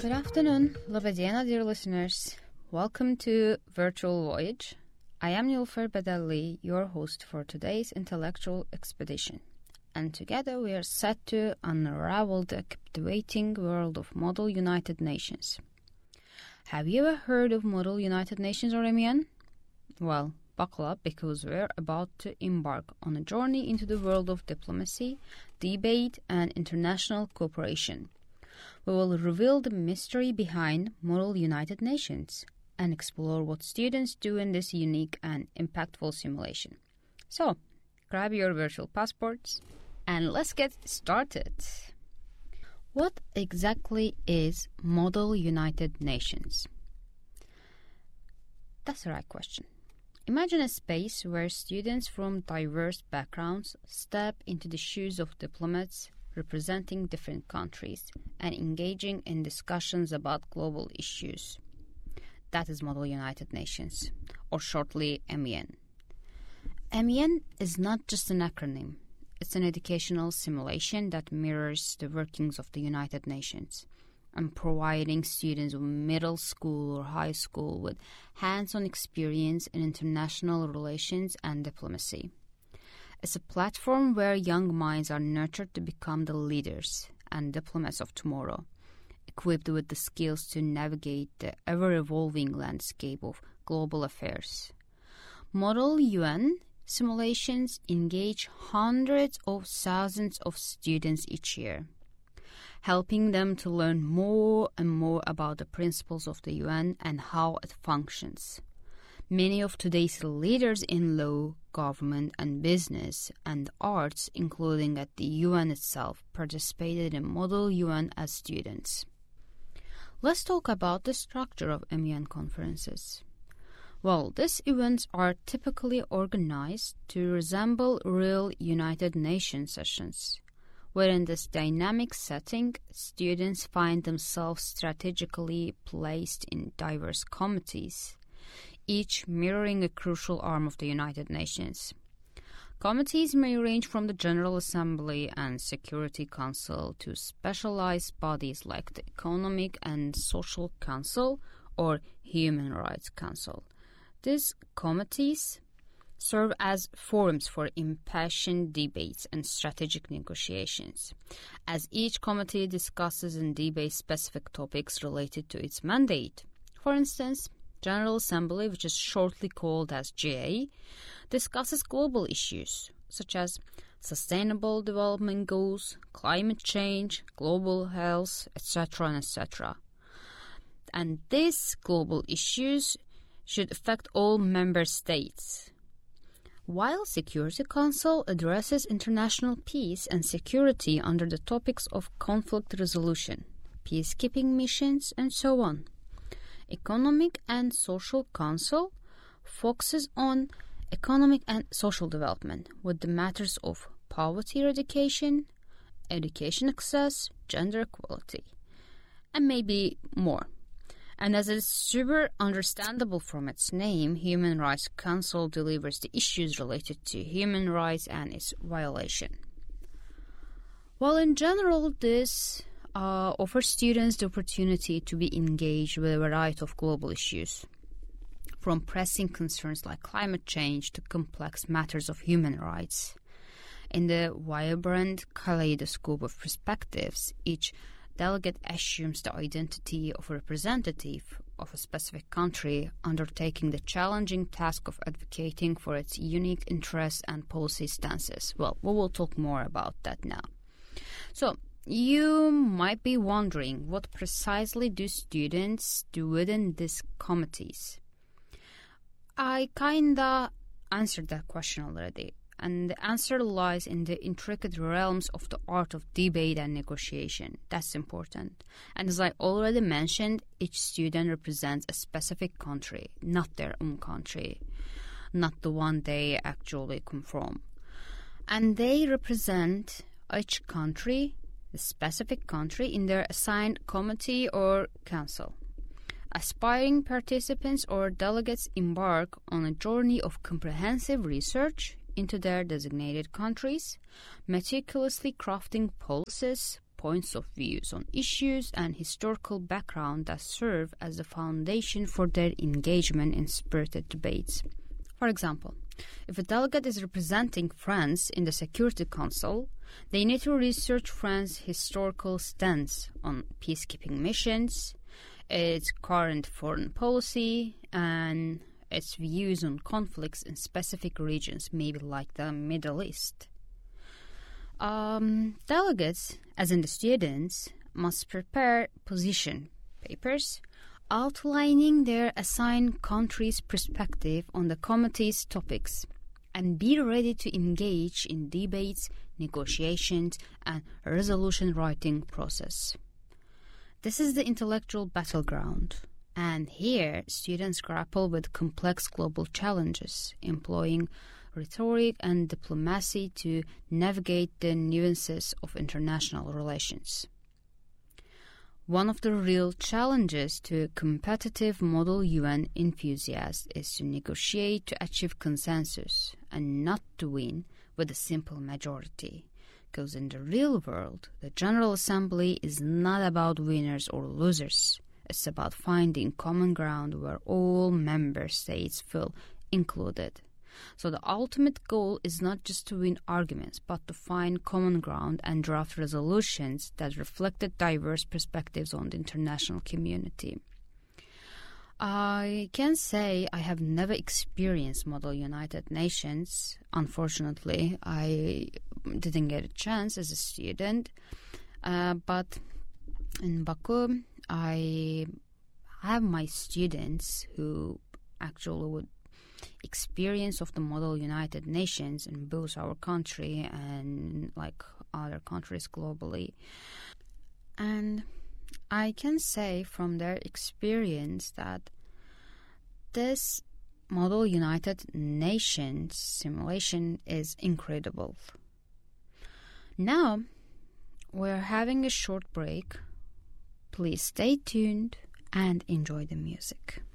Good afternoon, Labadiana, dear listeners. Welcome to Virtual Voyage. I am Nilfer Bedelli, your host for today's intellectual expedition. And together we are set to unravel the captivating world of Model United Nations. Have you ever heard of Model United Nations, or MEN? Well, buckle up because we're about to embark on a journey into the world of diplomacy, debate, and international cooperation. We will reveal the mystery behind Model United Nations and explore what students do in this unique and impactful simulation. So, grab your virtual passports and let's get started. What exactly is Model United Nations? That's the right question. Imagine a space where students from diverse backgrounds step into the shoes of diplomats representing different countries and engaging in discussions about global issues. That is Model United Nations, or shortly MEN. MEN is not just an acronym. It's an educational simulation that mirrors the workings of the United Nations and providing students of middle school or high school with hands-on experience in international relations and diplomacy. It's a platform where young minds are nurtured to become the leaders and diplomats of tomorrow, equipped with the skills to navigate the ever-evolving landscape of global affairs. Model UN simulations engage hundreds of thousands of students each year, helping them to learn more and more about the principles of the UN and how it functions. Many of today's leaders in law, government, and business and arts, including at the UN itself, participated in Model UN as students. Let's talk about the structure of MEN conferences. Well, these events are typically organized to resemble real United Nations sessions, where in this dynamic setting, students find themselves strategically placed in diverse committees, each mirroring a crucial arm of the United Nations. Committees may range from the General Assembly and Security Council to specialized bodies like the Economic and Social Council or Human Rights Council. These committees serve as forums for impassioned debates and strategic negotiations, as each committee discusses and debates specific topics related to its mandate. For instance, General Assembly, which is shortly called as GA, discusses global issues such as sustainable development goals, climate change, global health, etc. and etc. And these global issues should affect all member states. While Security Council addresses international peace and security under the topics of conflict resolution, peacekeeping missions, and so on. Economic and Social Council focuses on economic and social development with the matters of poverty eradication, education access, gender equality, and maybe more. And as is super understandable from its name, Human Rights Council delivers the issues related to human rights and its violation. While in general, this offers students the opportunity to be engaged with a variety of global issues, from pressing concerns like climate change to complex matters of human rights. In the vibrant kaleidoscope of perspectives, each delegate assumes the identity of a representative of a specific country, undertaking the challenging task of advocating for its unique interests and policy stances. Well, we will talk more about that now. So, you might be wondering, what precisely do students do within these committees? I kinda answered that question already, and the answer lies in the intricate realms of the art of debate and negotiation. That's important. And as I already mentioned, each student represents a specific country, not their own country, not the one they actually come from. And they represent each country, the specific country, in their assigned committee or council. Aspiring participants or delegates embark on a journey of comprehensive research into their designated countries, meticulously crafting policies, points of views on issues and historical background that serve as the foundation for their engagement in spirited debates. For example, if a delegate is representing France in the Security Council, they need to research France's historical stance on peacekeeping missions, its current foreign policy, and its views on conflicts in specific regions, maybe like the Middle East. Delegates, as in the students, must prepare position papers outlining their assigned country's perspective on the committee's topics and be ready to engage in debates, negotiations, and resolution writing process. This is the intellectual battleground, and here students grapple with complex global challenges, employing rhetoric and diplomacy to navigate the nuances of international relations. One of the real challenges to competitive Model UN enthusiasts is to negotiate to achieve consensus and not to win with a simple majority. Because in the real world, the General Assembly is not about winners or losers. It's about finding common ground where all member states feel included. So the ultimate goal is not just to win arguments, but to find common ground and draft resolutions that reflected diverse perspectives on the international community. I can say I have never experienced Model United Nations. Unfortunately, I didn't get a chance as a student. But in Baku, I have my students who actually would experience of the Model United Nations in both our country and like other countries globally. And I can say from their experience that this Model United Nations simulation is incredible. Now, we're having a short break. Please stay tuned and enjoy the music.